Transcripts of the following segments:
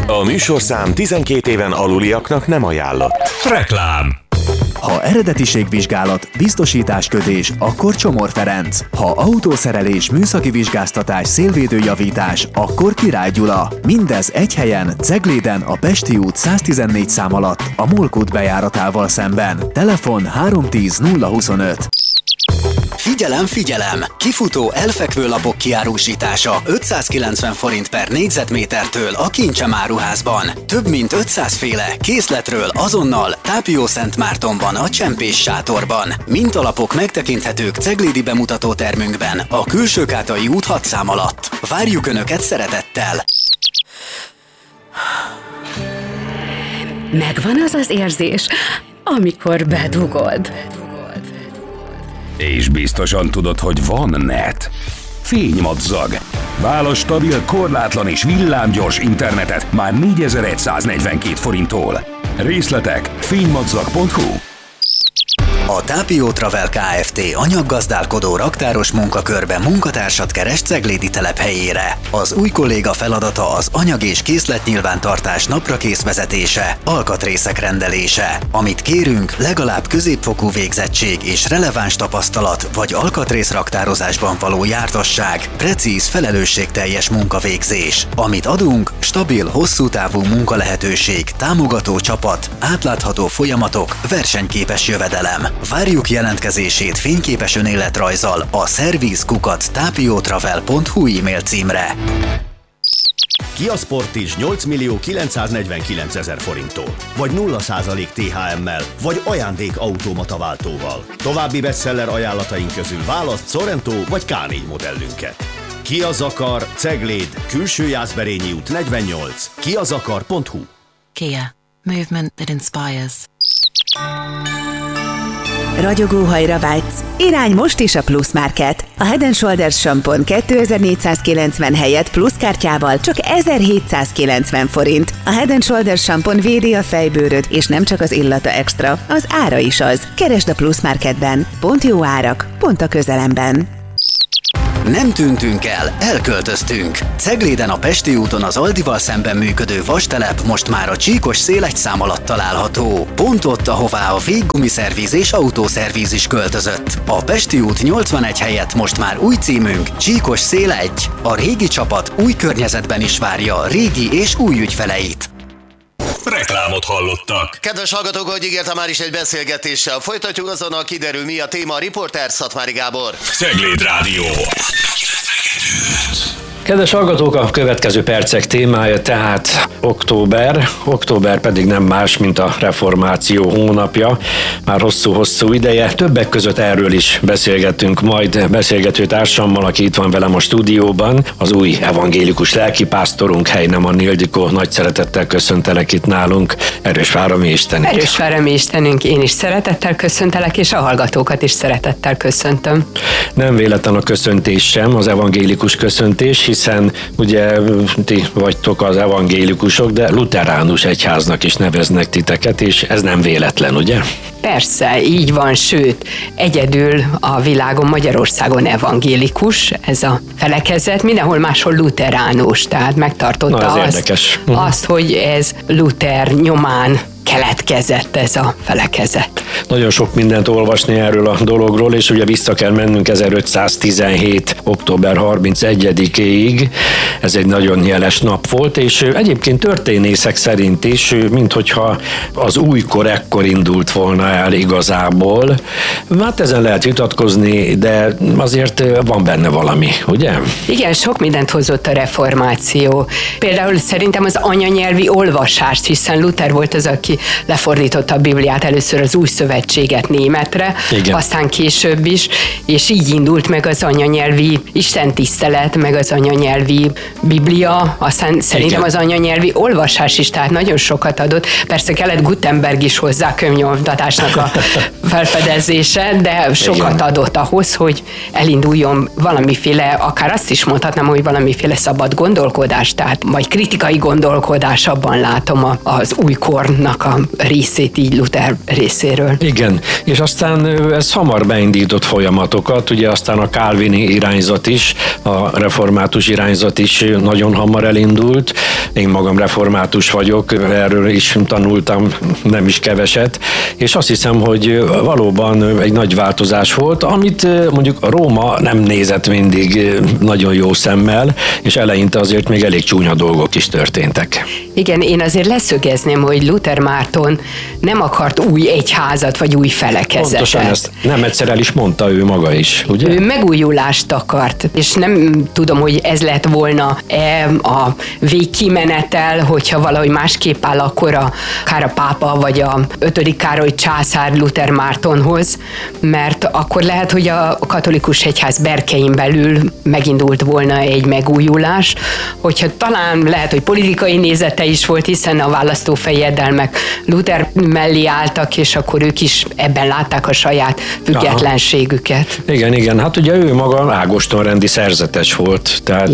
A műsorszám 12 éven aluliaknak nem ajánlott. Reklám. Ha eredetiségvizsgálat, biztosításkötés, akkor Csomor Ferenc. Ha autószerelés, műszaki vizsgáztatás, szélvédőjavítás, akkor Király Gyula. Mindez egy helyen, Cegléden, a Pesti út 114 szám alatt, a Molk út bejáratával szemben. Telefon 310 025. Figyelem, figyelem! Kifutó elfekvő lapok kiárusítása 590 forint per négyzetmétertől a Kincsem áruházban. Több mint 500 féle készletről azonnal Tápiószentmártonban a Csempés sátorban. Mintalapok megtekinthetők ceglédi bemutatótermünkben a Külsőkátai út 6 szám alatt. Várjuk Önöket szeretettel! Megvan az az érzés, amikor bedugod. És biztosan tudod, hogy van net. Fénymadzag. Válasz stabil, korlátlan és villámgyors internetet már 4142 forinttól. Részletek fénymadzag.hu. A Tápió Travel Kft. Anyaggazdálkodó raktáros munkakörben munkatársat keres ceglédi telephelyére. Az új kolléga feladata az anyag- és készletnyilvántartás naprakész vezetése, alkatrészek rendelése. Amit kérünk, legalább középfokú végzettség és releváns tapasztalat vagy alkatrészraktározásban való jártasság, precíz, felelősségteljes munkavégzés. Amit adunk, stabil, hosszútávú munkalehetőség, támogató csapat, átlátható folyamatok, versenyképes jövedelem. Várjuk jelentkezését fényképes önéletrajzzal a service@tapiotravel.hu e-mail címre. Kia Sportage 8.949.000 forinttól, vagy 0% THM-mel, vagy ajándékautomata váltóval. További bestseller ajánlataink közül választ Sorento vagy K4 modellünket. Kia Zakar, Cegléd, Külső Jászberényi út 48, kiazakar.hu. Kia. Movement that inspires. Ragyogóhajra vágysz? Irány most is a Plus Market. A Head & Shoulders sampon 2490 helyett Plus kártyával csak 1790 forint. A Head & Shoulders sampon védi a fejbőröd, és nem csak az illata extra, az ára is az. Keresd a Plus Marketben. Pont jó árak, pont a közelemben. Nem tűntünk el, elköltöztünk. Cegléden a Pesti úton az Aldival szemben működő vastelep most már a Csíkos szél egy szám alatt található. Pont ott, ahová a véggumiszervíz és autószervíz is költözött. A Pesti út 81 helyett most már új címünk Csíkos szél 1. A régi csapat új környezetben is várja régi és új ügyfeleit. Reklámot hallottak. Kedves hallgatók, ahogy ígértem, már is egy beszélgetéssel folytatjuk, azonnal kiderül, mi a téma. A riporter Szatmári Gábor. Cegléd Rádió. Kedves hallgatók, a következő percek témája tehát október. Október pedig nem más, mint a reformáció hónapja. Már hosszú-hosszú ideje. Többek között erről is beszélgettünk majd beszélgető társammal, aki itt van velem a stúdióban. Az új evangélikus lelkipásztorunk, Heinemann Ildikó. Nagy szeretettel köszöntelek itt nálunk. Erős vár a mi Istenünk. Erős vár a mi Istenünk. Én is szeretettel köszöntelek, és a hallgatókat is szeretettel köszöntöm. Nem véletlen a köszöntés sem, az evangélikus köszöntés, hiszen ugye ti vagytok az evangélikusok, de luteránus egyháznak is neveznek titeket, és ez nem véletlen, ugye? Persze, így van, sőt, egyedül a világon, Magyarországon evangélikus ez a felekezet, mindenhol máshol luteránus, tehát megtartotta azt, hogy ez Luther nyomán keletkezett ez a felekezet. Nagyon sok mindent olvasni erről a dologról, és ugye vissza kell mennünk 1517. október 31-éig. Ez egy nagyon jeles nap volt, és egyébként történészek szerint is, minthogyha az újkor ekkor indult volna el igazából. Hát ezen lehet vitatkozni, de azért van benne valami, ugye? Igen, sok mindent hozott a reformáció. Például szerintem az anyanyelvi olvasást, hiszen Luther volt az, aki lefordította a Bibliát először az Új Szövetséget németre, igen, aztán később is, és így indult meg az anyanyelvi istentisztelet, meg az anyanyelvi Biblia, aztán szerintem az anyanyelvi olvasás is, tehát nagyon sokat adott. Persze kellett Gutenberg is hozzá könyvnyomtatásnak a felfedezése, de sokat adott ahhoz, hogy elinduljon valamiféle, akár azt is mondhatnám, hogy valamiféle szabad gondolkodás, tehát majd kritikai gondolkodás, abban látom az újkornak a részét így Luther részéről. Igen, és aztán ez hamar beindított folyamatokat, ugye aztán a kálvini irányzat is, a református irányzat is nagyon hamar elindult, Én magam református vagyok, erről is tanultam nem is keveset, és azt hiszem, hogy valóban egy nagy változás volt, amit mondjuk Róma nem nézett mindig nagyon jó szemmel, és eleinte azért még elég csúnya dolgok is történtek. Igen, én azért leszögezném, hogy Luther Márton nem akart új egyházat, vagy új felekezetet. Pontosan ezt nem egyszer el is mondta ő maga is, ugye? Ő megújulást akart, és nem tudom, hogy ez lett volna a végkimenetel, hogyha valahogy másképp áll akkor akár a pápa, vagy a 5. Károly császár Luther Mártonhoz, mert akkor lehet, hogy a katolikus egyház berkein belül megindult volna egy megújulás, hogyha talán lehet, hogy politikai nézete is volt, hiszen a választófejedelmek Luther mellé álltak, és akkor ők is ebben látták a saját függetlenségüket. Igen, hát ugye ő maga ágostonrendi szerzetes volt, tehát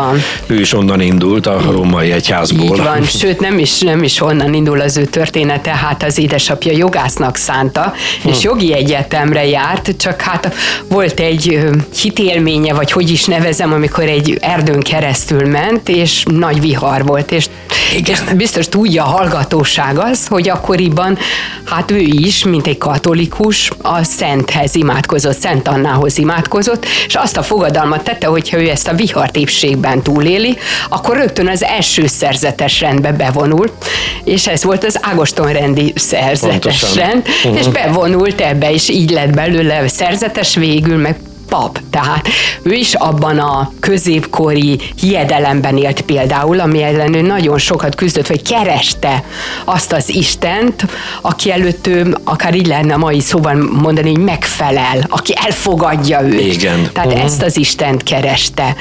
ő is onnan indult a római egyházból. Így van, sőt nem is onnan indul az ő története, hát az édesapja jogásznak szánta, és jogi egyetemre járt, csak hát volt egy hitélménye, vagy hogy is nevezem, amikor egy erdőn keresztül ment, és nagy vihar volt, és biztos tudja a hallgatóság az, hogy akkoriban hát ő is, mint egy katolikus, a Szenthez imádkozott, Szent Annához imádkozott, és azt a fogadalmat tette, hogyha ő ezt a vihart épségben túléli, akkor rögtön az első szerzetes rendbe bevonul, és ez volt az ágostonrendi szerzetes rend, és bevonult ebbe, és így lett belőle szerzetes, végül meg pap. Tehát ő is abban a középkori hiedelemben élt például, ami ellen ő nagyon sokat küzdött, vagy kereste azt az Istent, aki előtt ő, akár így lehetne a mai szóval mondani, hogy megfelel, aki elfogadja őt. Igen. Tehát ezt az Istent kereste.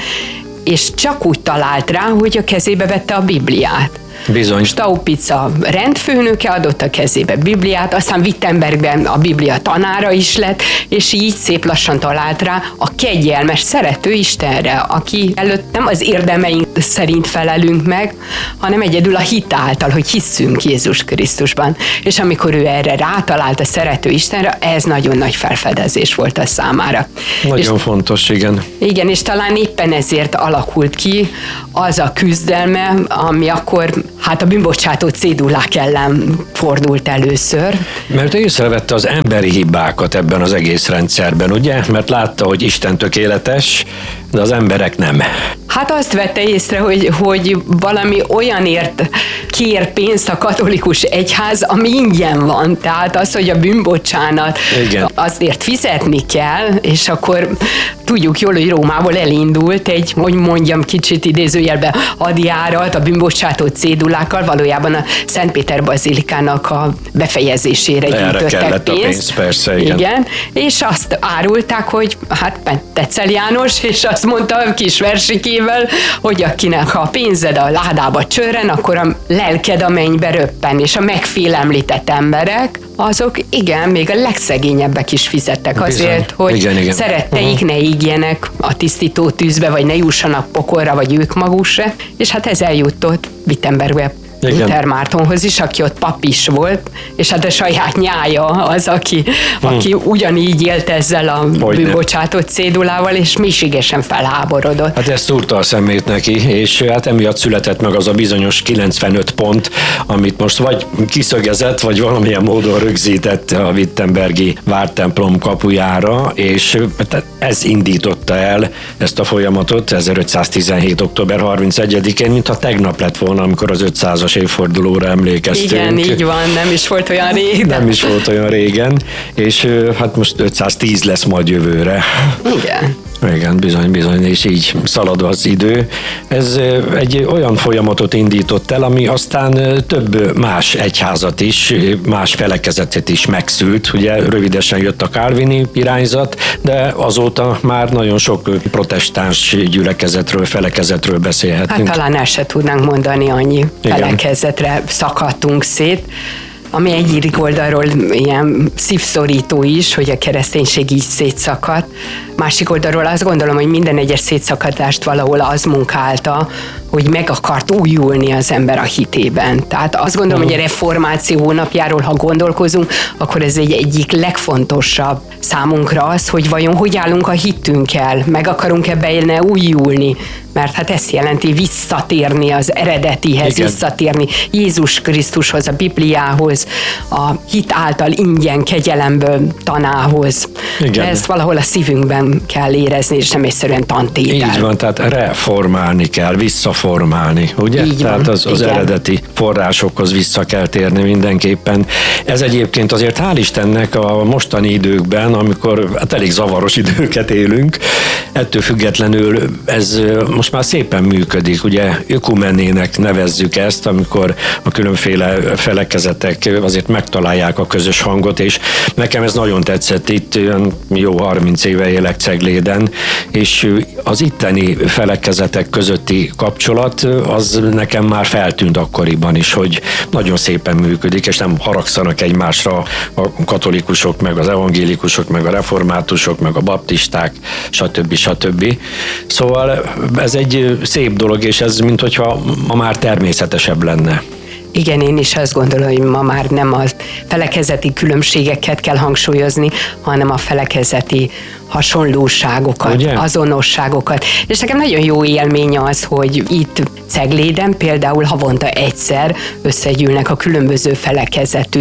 És csak úgy talált rá, hogy a kezébe vette a Bibliát. Bizony. Staupitz rendfőnöke adott a kezébe Bibliát, aztán Wittenbergben a Biblia tanára is lett, és így szép lassan talált rá a kegyelmes, szerető Istenre, aki előtt nem az érdemeink szerint felelünk meg, hanem egyedül a hit által, hogy hisszünk Jézus Krisztusban. És amikor ő erre rátalált a szerető Istenre, ez nagyon nagy felfedezés volt a számára. Nagyon fontos, igen. Igen, és talán éppen ezért alakult ki az a küzdelme, ami akkor hát a bűnbocsátó cédulák ellen fordult először. Mert ő észrevette az emberi hibákat ebben az egész rendszerben, ugye? Mert látta, hogy Isten tökéletes, de az emberek nem. Hát azt vette észre, hogy valami olyanért kér pénzt a katolikus egyház, ami ingyen van. Tehát az, hogy a bűnbocsánat, azért fizetni kell, és akkor tudjuk jól, hogy Rómából elindult egy, hogy mondjam kicsit idézőjelben, hadjárat a bűnbocsátó cédulákkal, valójában a Szentpéter bazilikának a befejezésére gyűjtöttek pénzt. Persze, igen. És azt árulták, hogy hát Tetzel János, és azt mondta a kis versikével, hogy akinek a pénzed a ládába csörren, akkor a lelked a mennybe röppen, és a megfélemlített emberek, azok igen, még a legszegényebbek is fizettek azért, hogy szeretteik ne égjenek a tisztító tűzbe, vagy ne jussanak pokolra, vagy ők maguk se, és hát ez eljutott Wittenbergbe Luther Mártonhoz is, aki ott pap is volt, és hát a saját nyája az, aki ugyanígy élt ezzel a bűnbocsátott cédulával, és mélységesen felháborodott. Hát ez szúrta a szemét neki, és hát emiatt született meg az a bizonyos 95 pont, amit most vagy kiszögezett, vagy valamilyen módon rögzített a wittenbergi vártemplom kapujára, és ez indította el ezt a folyamatot 1517. október 31-én, mintha tegnap lett volna, amikor az 500-as évfordulóra emlékeztünk. Igen, így van, nem is volt olyan régen. Nem is volt olyan régen, és hát most 510 lesz majd jövőre. Igen. Igen, bizony, és így szalad az idő. Ez egy olyan folyamatot indított el, ami aztán több más egyházat is, más felekezetet is megszült. Ugye rövidesen jött a kálvini irányzat, de azóta már nagyon sok protestáns gyülekezetről, felekezetről beszélhetünk. Hát talán el se tudnánk mondani, annyi felekezetre szakadtunk szét, ami egyik oldalról ilyen szívszorító is, hogy a kereszténység így szétszakadt. Másik oldalról azt gondolom, hogy minden egyes szétszakadást valahol az munkálta, hogy meg akart újulni az ember a hitében. Tehát azt gondolom, hogy a reformáció hónapjáról, ha gondolkozunk, akkor ez egy egyik legfontosabb számunkra az, hogy vajon hogy állunk a hitünkkel, meg akarunk-e benne újulni, mert hát ezt jelenti visszatérni az eredetihez, igen, visszatérni Jézus Krisztushoz, a Bibliához, a hit által ingyen kegyelemből tanához. Igen. Ezt valahol a szívünkben kell érezni, és nem egyszerűen tantétel. Így van, tehát reformálni kell, visszaformálni, ugye? Így tehát van, az eredeti forrásokhoz vissza kell térni mindenképpen. Ez egyébként azért hál' Istennek a mostani időkben, amikor hát elég zavaros időket élünk, ettől függetlenül ez most már szépen működik, ugye ökumenének nevezzük ezt, amikor a különféle felekezetek azért megtalálják a közös hangot, és nekem ez nagyon tetszett, itt jó 30 éve élek Cegléden, és az itteni felekezetek közötti kapcsolat az nekem már feltűnt akkoriban is, hogy nagyon szépen működik, és nem haragszanak egymásra a katolikusok, meg az evangélikusok, meg a reformátusok, meg a baptisták, stb. Szóval ez egy szép dolog, és ez minthogyha ma már természetesebb lenne. Igen, én is azt gondolom, hogy ma már nem a felekezeti különbségeket kell hangsúlyozni, hanem a felekezeti hasonlóságokat, ugye? Azonosságokat. És nekem nagyon jó élmény az, hogy itt Cegléden például havonta egyszer összegyűlnek a különböző felekezetű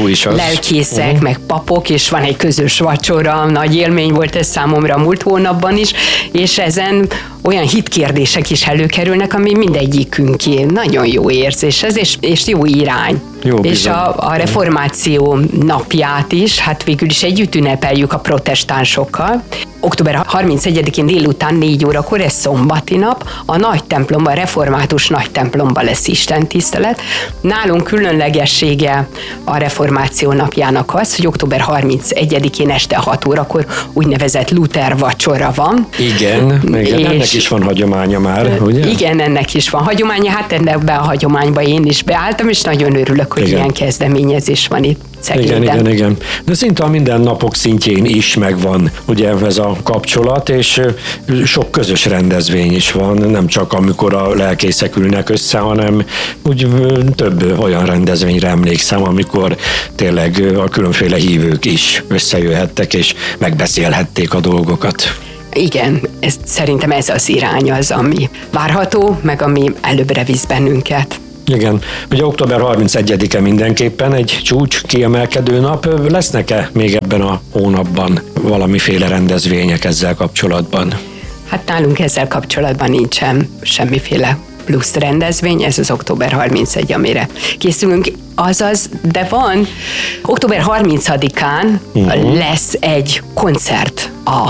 lelkészek, meg papok, és van egy közös vacsora, nagy élmény volt ez számomra a múlt hónapban is, és ezen olyan hitkérdések is előkerülnek, ami mindegyikünké nagyon jó érzés ez, és jó irány. Jó, és a reformáció napját is, hát végül is együtt ünnepeljük a protestánsokkal. Október 31-én délután 4 órakor, ez szombati nap, a nagy templomban, a református nagy templomban lesz istentisztelet. Nálunk különlegessége a reformáció napjának az, hogy október 31-én este 6 órakor úgynevezett Luther vacsora van. Igen, ennek is van hagyománya már, ugye? Igen, ennek is van hagyománya, hát ebben a hagyományba én is beálltam, és nagyon örülök, hogy ilyen kezdeményezés van itt Cegléden. Igen. De szinte a mindennapok szintjén is megvan ugye ez a kapcsolat, és sok közös rendezvény is van, nem csak amikor a lelkészek ülnek össze, hanem úgy több olyan rendezvényre emlékszem, amikor tényleg a különféle hívők is összejöhettek, és megbeszélhették a dolgokat. Igen, szerintem ez az irány az, ami várható, meg ami előbbre visz bennünket. Igen, ugye október 31-e mindenképpen egy csúcs kiemelkedő nap. Lesznek-e még ebben a hónapban valamiféle rendezvények ezzel kapcsolatban? Hát nálunk ezzel kapcsolatban nincsen semmiféle plusz rendezvény, ez az október 31, amire készülünk. Azaz, de van, október 30-án lesz egy koncert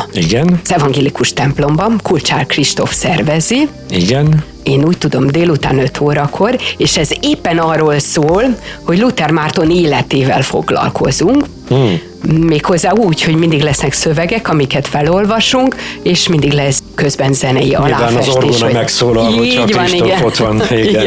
az evangélikus templomban, Kulcsár Kristóf szervezi. Igen. Én úgy tudom, délután 5 órakor, és ez éppen arról szól, hogy Luther Márton életével foglalkozunk, méghozzá úgy, hogy mindig lesznek szövegek, amiket felolvasunk, és mindig lesz közben zenei aláfestés. Nyilván az orgona megszólal, hogyha Kristóf ott van.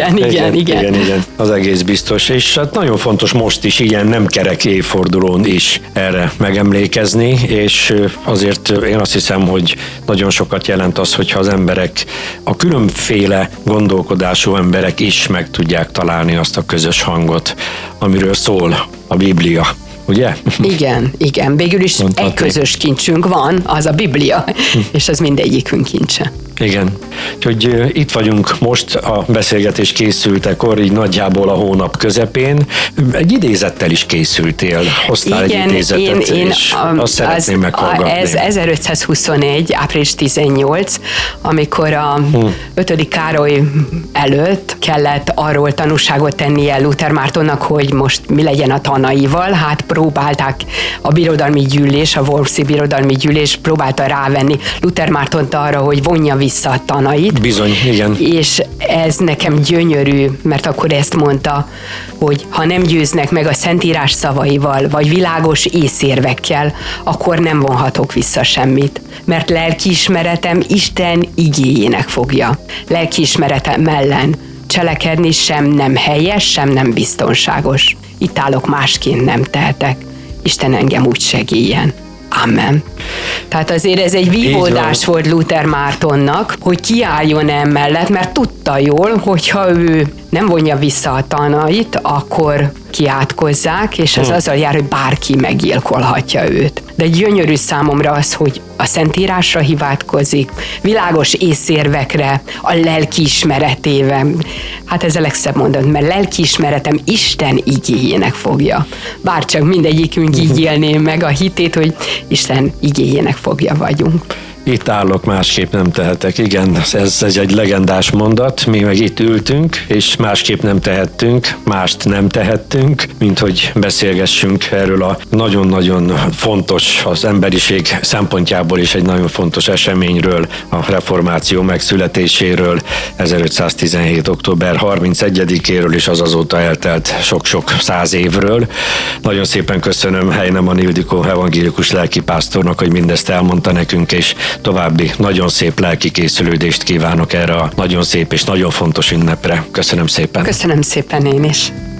Igen. Az egész biztos. És hát nagyon fontos most is ilyen nem kerek évfordulón is erre megemlékezni, és azért én azt hiszem, hogy nagyon sokat jelent az, hogyha az emberek, a különféle gondolkodású emberek is meg tudják találni azt a közös hangot, amiről szól a Biblia. Ugye? Igen. Végül is egy közös kincsünk van, az a Biblia, és az mindegyikünk kincse. Igen. Úgyhogy itt vagyunk most a beszélgetés készültekor, így nagyjából a hónap közepén. Egy idézettel is készültél, hoztál egy idézetet, és azt szeretném meghallgatni. Ez 1521. április 18, amikor a 5. Károly előtt kellett arról tanúságot tennie Luther Mártonnak, hogy most mi legyen a tanaival. Hát próbálták a birodalmi gyűlés, a Wormsi birodalmi gyűlés próbálta rávenni Luther Mártont arra, hogy vonja vissza a tanait. Bizony, igen. És ez nekem gyönyörű, mert akkor ezt mondta, hogy ha nem győznek meg a Szentírás szavaival, vagy világos észérvekkel, akkor nem vonhatok vissza semmit. Mert lelkiismeretem Isten igéjének fogja. Lelkiismeretem ellen cselekedni sem nem helyes, sem nem biztonságos. Itt állok, másként nem tehetek. Isten engem úgy segéljen. Amen. Tehát azért ez egy vívódás volt Luther Mártonnak, hogy kiálljon emellett, mert tudta jól, hogyha ő nem vonja vissza a tanait, akkor kiátkozzák, és ez azzal jár, hogy bárki meggyilkolhatja őt. De gyönyörű számomra az, hogy a Szentírásra hivatkozik, világos észérvekre, a lelkiismeretével. Hát ez a legszebb mondat, mert lelkiismeretem Isten igéjének fogja. Bárcsak mindegyikünk így élné meg a hitét, hogy Isten igéjének fogja vagyunk. Itt állok, másképp nem tehetek. Igen, ez egy legendás mondat. Mi meg itt ültünk, és másképp nem tehettünk, mást nem tehettünk, mint hogy beszélgessünk erről a nagyon-nagyon fontos, az emberiség szempontjából is egy nagyon fontos eseményről, a reformáció megszületéséről, 1517. október 31-éről és az azóta eltelt sok-sok 100 évről. Nagyon szépen köszönöm Heinemann Ildikó evangélikus lelkipásztornak, hogy mindezt elmondta nekünk, és további nagyon szép lelki készülődést kívánok erre a nagyon szép és nagyon fontos ünnepre. Köszönöm szépen. Köszönöm szépen én is.